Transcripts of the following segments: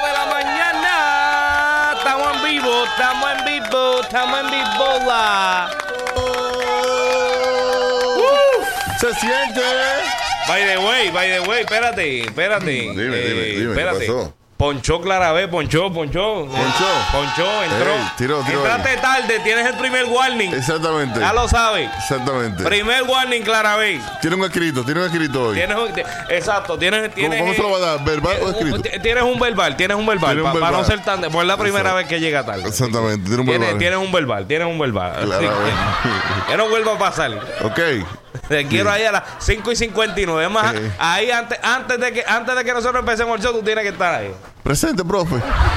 de la mañana. Estamos en vivo. Se siente. By the way, espérate. Dime, espérate. ¿qué pasó? Ponchó Claravé, ponchó, entró. Tiro. Entraste tarde, tienes el primer warning. Exactamente. Ya lo sabes. Exactamente. Primer warning, Claravé. Tiene un escrito hoy. Exacto, tienes ¿Cómo se lo va a dar? ¿Verbal o escrito? Tienes un verbal. Para no ser tan... Pues es la primera vez que llega tarde. Exactamente, tiene un verbal. Tienes un verbal. Claro. Que no vuelva a pasar. Ok. Te quiero ahí a las 5:59. Es más, ahí antes de que nosotros empecemos el show, tú tienes que estar ahí. Presente, profe.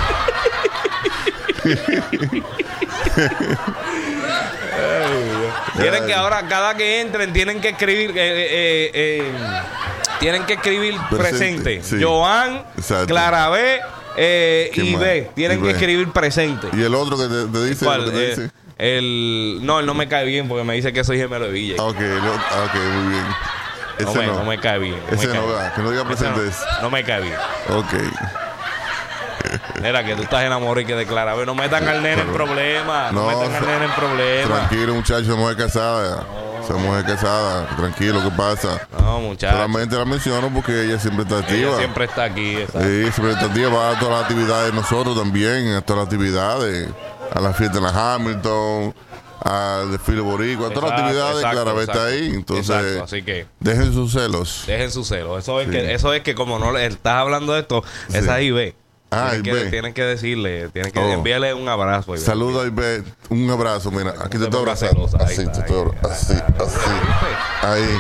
Tienen que ahora, cada que entren, tienen que escribir presente. Sí. Joan, Claravé y B. Tienen que escribir presente. ¿Y el otro que te dice? ¿Cuál? Lo que te dice? Él no me cae bien porque me dice que soy gemelo de Villa. Ok, muy bien. No me cae bien. Ese no va, que no diga presente. No me cae bien. Ok. Mira, que tú estás enamorado y que declara. No metan al nene en problemas. No metan al nene en problemas. Tranquilo, muchacho, esa mujer casada. Esa mujer casada. Tranquilo, ¿qué pasa? No, muchacho. Solamente la menciono porque ella siempre está activa. Ella siempre está aquí. Exacto. Sí, siempre está activa. Va a todas las actividades de nosotros también. A todas las actividades. A la fiesta en la Hamilton. Al desfile boricua. A todas las actividades. Claravé está ahí. Entonces, así que dejen sus celos. Eso es que como no le estás hablando de esto, esa es IB. Tienen que decirle, enviarle un abrazo. Saluda a Ivette, un abrazo. Mira, aquí te estoy abrazando. Así. Ahí.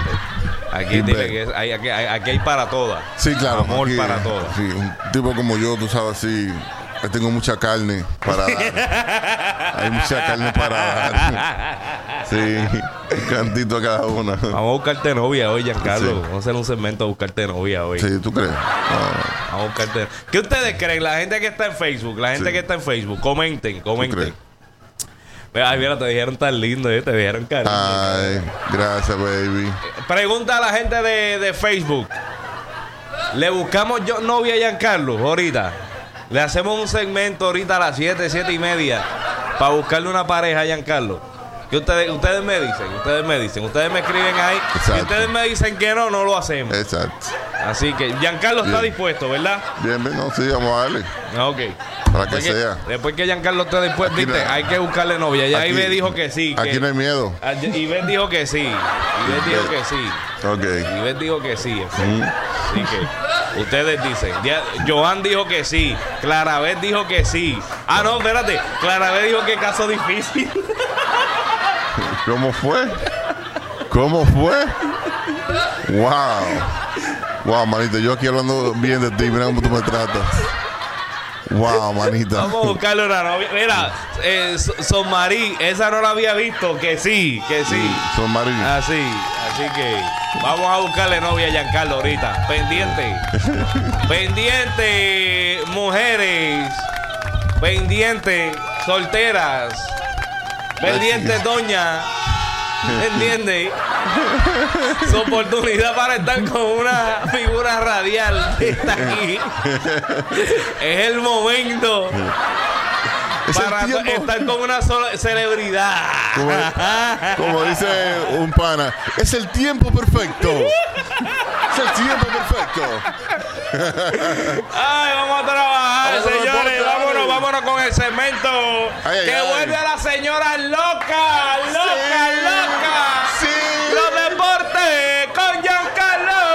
Aquí hay para todas. Sí, claro. Amor aquí, para todas. Sí, un tipo como yo, tú sabes, así. Que tengo mucha carne para dar. Hay mucha carne para dar. Sí, un cantito a cada una. Vamos a buscarte novia hoy, Giancarlo. Sí. Vamos a hacer un segmento a buscarte novia hoy. Sí, ¿tú crees? Vamos a buscarte. ¿Qué ustedes creen? La gente que está en Facebook, comenten. Ay, mira, te dijeron tan lindo, te dijeron cariño. Ay, gracias, baby. Pregunta a la gente de Facebook. ¿Le buscamos novia a Giancarlo ahorita? Le hacemos un segmento ahorita a las 7:30 para buscarle una pareja a Giancarlo. Que ustedes me dicen, ustedes me escriben ahí. Exacto. Si ustedes me dicen que no lo hacemos. Exacto. Así que Giancarlo está dispuesto, ¿verdad? Bien, no, sí, vamos a darle. Ok. Para que sea. Después que Giancarlo esté dispuesto, hay que buscarle novia. Ya Ibe dijo que sí. Aquí no hay miedo. Ibe dijo que sí. Ok. Ibe dijo que sí. Así que ustedes dicen. Joan dijo que sí. Claravé dijo que sí. Ah, no, espérate. Claravé dijo que caso difícil. ¿Cómo fue? Wow, manito, yo aquí hablando bien de ti, mira cómo tú me tratas. Wow, manita. Vamos a buscarle una novia. Mira, Son Marí, esa no la había visto, que sí. Son Marí. Así que vamos a buscarle novia a Giancarlo ahorita. Pendiente, mujeres. Pendiente, solteras. Pendiente, doña. ¿Entiendes? Su oportunidad para estar con una figura radial que está aquí. Es el momento para estar con una celebridad. Como dice un pana, es el tiempo perfecto. Ay, vamos a trabajar, señores. Vámonos con el segmento. Vuelve a la señora loca.